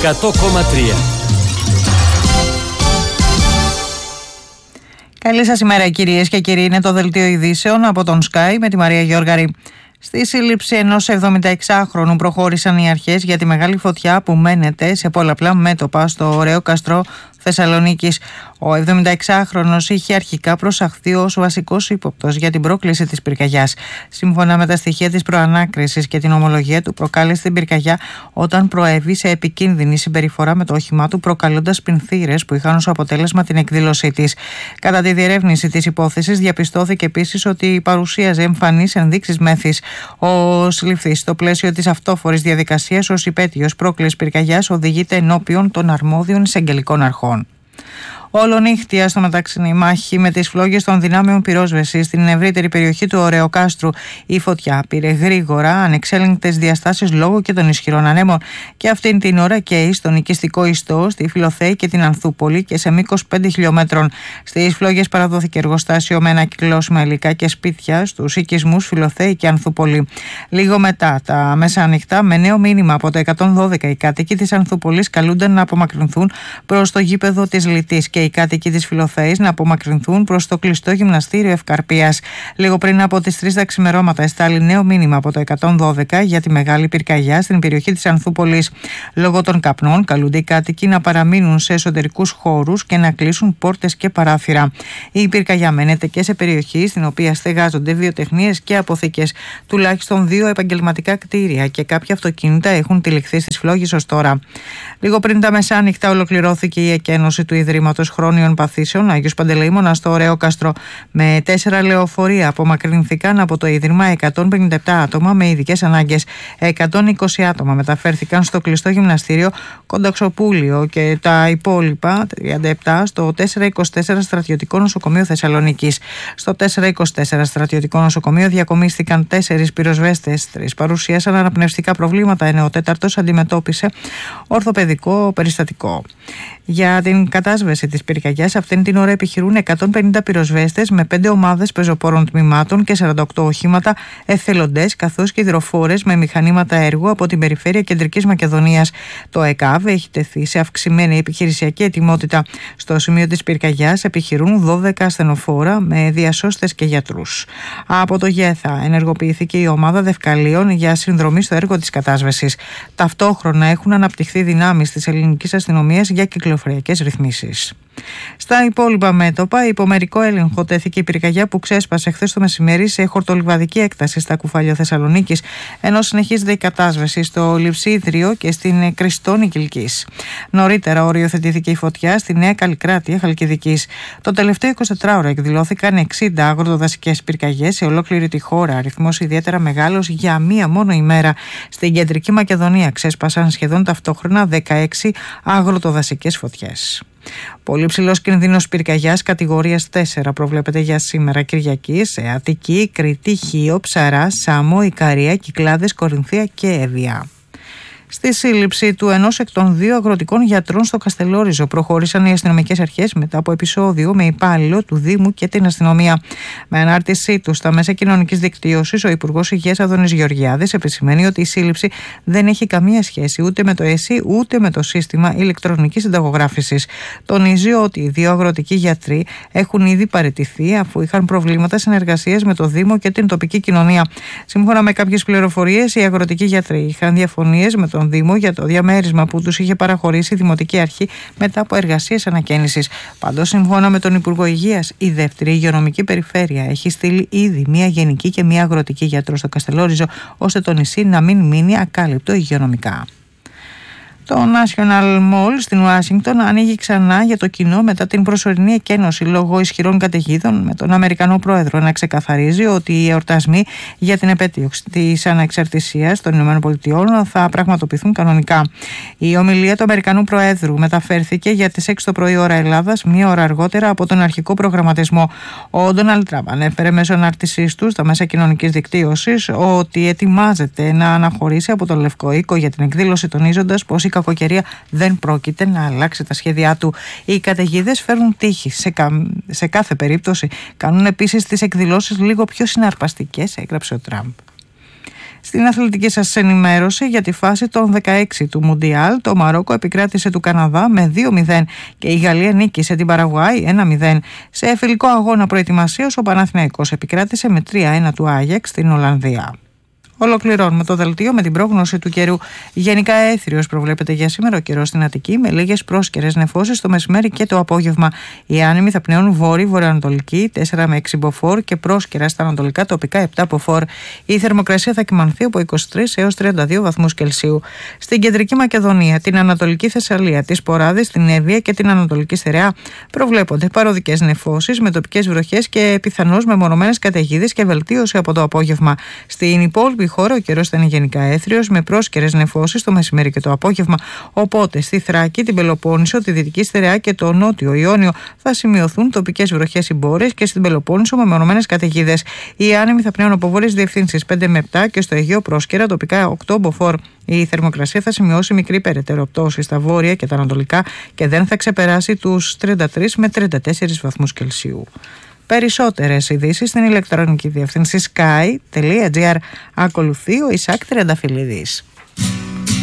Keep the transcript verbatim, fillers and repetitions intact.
εκατό κόμμα τρία. Καλή σας ημέρα κυρίες και κύριοι, είναι το δελτίο ειδήσεων από τον Sky με τη Μαρία Γιώργαρη. Στη σύλληψη ενός εβδομηνταεξάχρονου προχώρησαν οι αρχές για τη μεγάλη φωτιά που μένεται σε πολλαπλά μέτωπα στο ωραίο καστρό Θεσσαλονίκης. Ο εβδομηνταεξάχρονος είχε αρχικά προσαχθεί ως βασικός ύποπτος για την πρόκληση της πυρκαγιάς. Σύμφωνα με τα στοιχεία της προανάκρισης και την ομολογία του, προκάλεσε την πυρκαγιά όταν προέβη σε επικίνδυνη συμπεριφορά με το όχημά του, προκαλώντας πινθύρες που είχαν ως αποτέλεσμα την εκδήλωσή της. Κατά τη διερεύνηση της υπόθεσης, διαπιστώθηκε επίσης ότι παρουσίαζε εμφανείς ενδείξεις μέθης. Ο συλληφθής, στο πλαίσιο της αυτόφορης διαδικασίας ως υπέτειος πρόκλησης πυρκαγιάς, οδηγείται ενώπιον των αρμόδιων εισαγγελικών αρχών. Ολονύχτια στο μεταξύ μάχη με τις φλόγες των δυνάμεων πυρόσβεσης στην ευρύτερη περιοχή του Ωρεοκάστρου. Η φωτιά πήρε γρήγορα ανεξέλεγκτες διαστάσεις λόγω και των ισχυρών ανέμων και αυτήν την ώρα καίει στον οικιστικό ιστό, στη Φιλοθέη και την Ανθούπολη και σε μήκος πέντε χιλιόμετρων. Στις φλόγες παραδόθηκε εργοστάσιο με ανακυκλώσιμα υλικά και σπίτια στους οικισμούς Φιλοθέη και Ανθούπολη. Λίγο μετά τα μεσάνυχτα, με νέο μήνυμα από το εκατόν δώδεκα, οι κάτοικοι της Ανθούπολης καλούνταν να απομακρυνθούν προς το γήπεδο της Λυτής και οι κάτοικοι της Φιλοθέης να απομακρυνθούν προς το κλειστό γυμναστήριο Ευκαρπίας. Λίγο πριν από τις τρεις τα ξημερώματα, εστάλει νέο μήνυμα από το εκατόν δώδεκα για τη μεγάλη πυρκαγιά στην περιοχή της Ανθούπολης. Λόγω των καπνών, καλούνται οι κάτοικοι να παραμείνουν σε εσωτερικούς χώρους και να κλείσουν πόρτες και παράθυρα. Η πυρκαγιά μένεται και σε περιοχή στην οποία στεγάζονται βιοτεχνίες και αποθήκες. Τουλάχιστον δύο επαγγελματικά κτίρια και κάποια αυτοκίνητα έχουν τυλιχθεί στις φλόγες ως τώρα. Λίγο πριν τα μεσάνυχτα, ολοκληρώθηκε η εκένωση του Ιδρύματος Χρόνιων Παθήσεων Άγιος Παντελεήμονας στο Ωρεοκάστρο. Με τέσσερα λεωφορεία απομακρυνθήκαν από το Ίδρυμα εκατόν πενήντα επτά άτομα με ειδικές ανάγκες. εκατόν είκοσι άτομα μεταφέρθηκαν στο κλειστό γυμναστήριο Κονταξοπούλιο και τα υπόλοιπα τριάντα επτά στο τετρακόσια είκοσι τέσσερα Στρατιωτικό Νοσοκομείο Θεσσαλονίκης. Στο τετρακόσια είκοσι τέσσερα Στρατιωτικό Νοσοκομείο διακομίστηκαν τέσσερις πυροσβέστες, τρεις παρουσίασαν αναπνευστικά προβλήματα, ενώ ο τέταρτος αντιμετώπισε ορθοπαιδικό περιστατικό. Για την κατάσβεση της πυρκαγιάς, αυτήν την ώρα επιχειρούν εκατόν πενήντα πυροσβέστες με πέντε ομάδες πεζοπόρων τμήματων και σαράντα οκτώ οχήματα, εθελοντές καθώς και υδροφόρες με μηχανήματα έργου από την περιφέρεια Κεντρικής Μακεδονίας. Το ΕΚΑΒ έχει τεθεί σε αυξημένη επιχειρησιακή ετοιμότητα. Στο σημείο της πυρκαγιάς επιχειρούν δώδεκα ασθενοφόρα με διασώστες και γιατρούς. Από το ΓΕΘΑ ενεργοποιήθηκε η ομάδα δευκαλίων για συνδρομή στο έργο της κατάσβεσης. Ταυτόχρονα έχουν αναπτυχθεί δυνάμεις της ελληνικής αστυνομίας για κυκλοφοριακές ρυθμίσεις. Στα υπόλοιπα μέτωπα, υπό μερικό έλεγχο τέθηκε η πυρκαγιά που ξέσπασε χθες το μεσημέρι σε χορτολιβαδική έκταση στα Κουφάλια Θεσσαλονίκης, ενώ συνεχίζεται η κατάσβεση στο Λειψίδριο και στην Κριστόνη Κιλκής. Νωρίτερα οριοθετήθηκε η φωτιά στη Νέα Καλλικράτεια Χαλκιδικής. Το τελευταίο εικοσιτετράωρο εκδηλώθηκαν εξήντα αγροτοδασικές πυρκαγιές σε ολόκληρη τη χώρα, αριθμός ιδιαίτερα μεγάλος για μία μόνο ημέρα. Στην Κεντρική Μακεδονία ξέσπασαν σχεδόν ταυτόχρονα δεκαέξι αγροτοδασικές φωτιές. Πολύ ψηλός κινδύνος πυρκαγιάς κατηγορίας τέσσερα προβλέπεται για σήμερα Κυριακή σε Αττική, Κρήτη, Χίο, Ψαρά, Σάμο, Ικαρία, Κυκλάδες, Κορινθία και Εύβοια. Στη σύλληψη του ενός εκ των δύο αγροτικών γιατρών στο Καστελόριζο προχώρησαν οι αστυνομικές αρχές μετά από επεισόδιο με υπάλληλο του Δήμου και την αστυνομία. Με ανάρτησή του στα μέσα κοινωνικής δικτύωσης, ο Υπουργός Υγείας Άδωνης Γεωργιάδης επισημαίνει ότι η σύλληψη δεν έχει καμία σχέση ούτε με το ΕΣΥ ούτε με το σύστημα ηλεκτρονικής συνταγογράφησης. Τονίζει ότι οι δύο αγροτικοί γιατροί έχουν ήδη παραιτηθεί αφού είχαν προβλήματα συνεργασίας με το Δήμο και την τοπική κοινωνία. Σύμφωνα με κάποιες πληροφορίες, οι αγροτικοί γιατροί είχαν διαφωνίες με τον Δήμο για το διαμέρισμα που τους είχε παραχωρήσει η Δημοτική Αρχή μετά από εργασίες ανακαίνησης. Πάντως, σύμφωνα με τον Υπουργό Υγείας, η δεύτερη υγειονομική περιφέρεια έχει στείλει ήδη μία γενική και μία αγροτική γιατρό στο Καστελόριζο, ώστε το νησί να μην μείνει ακάλυπτο υγειονομικά. Το National Mall στην Ουάσιγκτον ανοίγει ξανά για το κοινό μετά την προσωρινή εκένωση λόγω ισχυρών καταιγίδων, με τον Αμερικανό Πρόεδρο να ξεκαθαρίζει ότι οι εορτασμοί για την επέτειο της ανεξαρτησίας των ΗΠΑ θα πραγματοποιηθούν κανονικά. Η ομιλία του Αμερικανού Προέδρου μεταφέρθηκε για τις έξι το πρωί ώρα Ελλάδας, μία ώρα αργότερα από τον αρχικό προγραμματισμό. Ο Ντόναλντ Τραμπ ανέφερε μέσω ανάρτησής του στα μέσα κοινωνικής δικτύωσης ότι ετοιμάζεται να αναχωρήσει από τον Λευκό Οίκο για την εκδήλωση, τονίζοντας πως η κακοκαιρία δεν πρόκειται να αλλάξει τα σχέδιά του. Οι καταιγίδες φέρουν τύχη σε, κα... σε κάθε περίπτωση. Κάνουν επίσης τις εκδηλώσεις λίγο πιο συναρπαστικές, έγραψε ο Τραμπ. Στην αθλητική σας ενημέρωση για τη φάση των δεκαέξι του Μουντιάλ, το Μαρόκο επικράτησε του Καναδά με δύο μηδέν και η Γαλλία νίκησε την Παραγουάη ένα μηδέν. Σε φιλικό αγώνα προετοιμασίας, ο Παναθηναϊκός επικράτησε με τρία ένα του Άγιαξ στην Ολλανδία. Ολοκληρώνουμε το δελτίο με την πρόγνωση του καιρού. Γενικά έθριος προβλέπεται για σήμερα ο καιρός στην Αττική, με λίγες πρόσκαιρες νεφώσεις το μεσημέρι και το απόγευμα. Οι άνεμοι θα πνέουν βόρειο-βορειοανατολική τέσσερα με έξι μποφόρ και πρόσκαιρα στα ανατολικά τοπικά επτά μποφόρ. Η θερμοκρασία θα κυμανθεί από είκοσι τρεις έως τριάντα δύο βαθμούς Κελσίου. Στην κεντρική Μακεδονία, την Ανατολική Θεσσαλία, τις Ποράδες, την Εύβοια και την Ανατολική Στερεά προβλέπονται παροδικές νεφώσεις με τοπικές βροχές και πιθανώς μεμονωμένες καταιγίδες και βελτίωση από το απόγευμα. Στην υπόλοιπη η χώρα ο καιρός θα είναι γενικά έθριος με πρόσκαιρες νεφώσεις το μεσημέρι και το απόγευμα. Οπότε στη Θράκη, την Πελοπόννησο, τη Δυτική Στερεά και το Νότιο Ιόνιο θα σημειωθούν τοπικές βροχές ή μπόρες και στην Πελοπόννησο με μεμονωμένες καταιγίδες. Οι άνεμοι θα πνέουν από βόρειες διευθύνσεις πέντε με επτά και στο Αιγαίο πρόσκαιρα τοπικά οκτώ μποφόρ. Η θερμοκρασία θα σημειώσει μικρή περαιτέρω πτώση στα βόρεια και τα ανατολικά και δεν θα ξεπεράσει τους τριάντα τρεις με τριάντα τέσσερις βαθμούς Κελσίου. Περισσότερες ειδήσεις στην ηλεκτρονική διεύθυνση sky τελεία gr. Ακολουθεί ο Ισάκ Τριανταφυλλίδης.